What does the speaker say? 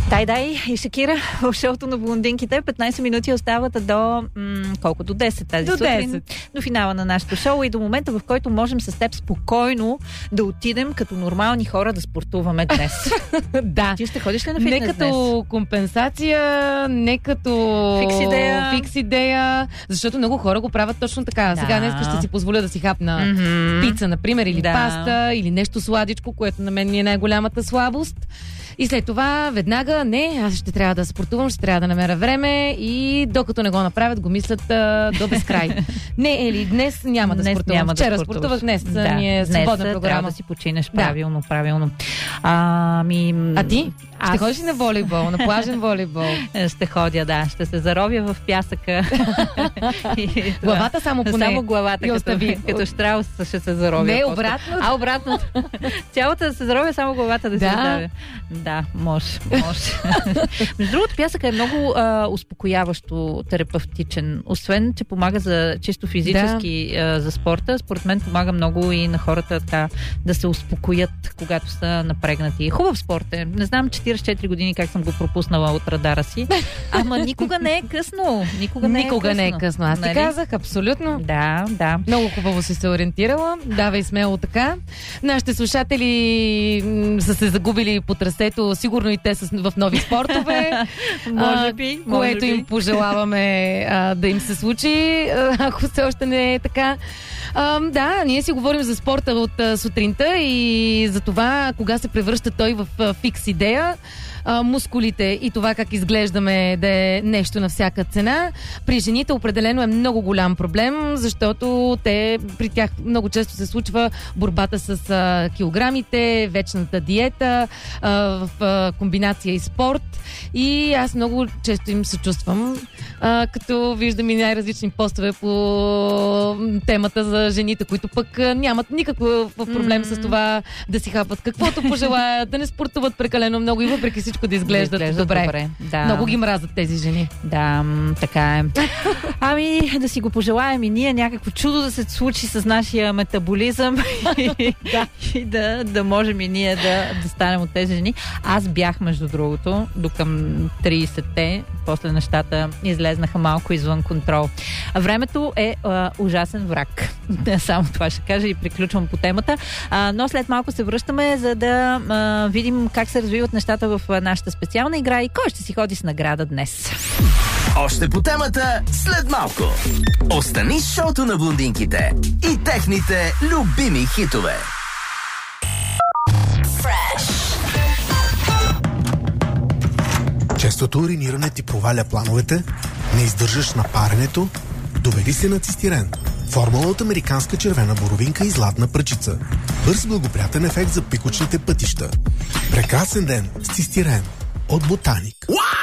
Тай-дай и Шакира в шоуто на блондинките. 15 минути остават до колко? До 10 тази сутрин. До финала на нашото шоу и до момента, в който можем с теб спокойно да отидем като нормални хора да спортуваме днес. Да. Ти ще ходиш ли на фитнес днес? Не като компенсация, не като фикс идея, защото много хора го правят точно така. Да. Сега днес ще си позволя да си хапна пица, например, или паста, или нещо сладичко, което на мен ми е най-голямата слабост. И след това веднага, аз ще трябва да спортувам, ще трябва да намеря време и докато не го направят, го мислят до безкрай. Не, днес няма да спортувам. Вчера спортувах, днес ми е свободна програма. Трябва да си починеш правилно. А ти? Ще ходиш ли на волейбол, на плажен волейбол? Ще ходя, да. Ще се заровя в пясъка. Главата само поне. Само главата, като щраус ще се заровя. Не, обратно. Обратно. Цялата да се заровя, само главата да се оставя. Да, може. Между другото, пясъка е много успокояващо терапевтичен. Освен, че помага за чисто физически за спорта, според мен помага много и на хората да се успокоят, когато са напрегнати. Хубав спорт е. Не знам 44 години как съм го пропуснала от радара си. Ама никога не е късно. Никога не е късно. Аз ти казах, абсолютно. Да. Много хубаво си се ориентирала. Давай смело така. Нашите слушатели са се загубили по трасето. Сигурно и те са в нови спортове. Може би. Което им пожелаваме да им се случи, ако все още не е така. Ние си говорим за спорта от сутринта и за това кога се превръща той в фикс идея. Мускулите и това как изглеждаме да е нещо на всяка цена. При жените определено е много голям проблем, защото при тях много често се случва борбата с килограмите, вечната диета, в комбинация и спорт. И аз много често им съчувствам, като виждам и най-различни постове по темата за жените, които пък нямат никакъв проблем с това да си хапат каквото пожелаят, да не спортуват прекалено много и въпреки всичко да изглеждат добре. Да. Много ги мразят тези жени. Да, така е. Да си го пожелаем и ние някакво чудо да се случи с нашия метаболизъм и да можем и ние да станем от тези жени. Аз бях, между другото, до към 30-те, после нещата излезнаха малко извън контрол. Времето е ужасен враг. Само това ще кажа и приключвам по темата. Но след малко се връщаме, за да видим как се развиват нещата в нашата специална игра и кой ще си ходи с награда днес. Още по темата след малко. Остани с шоуто на блондинките и техните любими хитове. Честото уриниране ти проваля плановете, не издържаш на паренето, доведи се на цистирен. Формула от американска червена боровинка и златна пръчица. Бърз благоприятен ефект за пикочните пътища. Прекрасен ден с цистирен от Ботаник.